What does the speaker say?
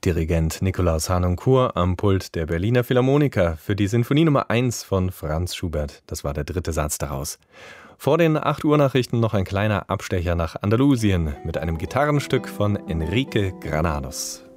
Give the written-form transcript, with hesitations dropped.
Dirigent Nikolaus Harnoncourt am Pult der Berliner Philharmoniker für die Sinfonie Nummer 1 von Franz Schubert. Das war der dritte Satz daraus. Vor den 8 Uhr Nachrichten noch ein kleiner Abstecher nach Andalusien mit einem Gitarrenstück von Enrique Granados.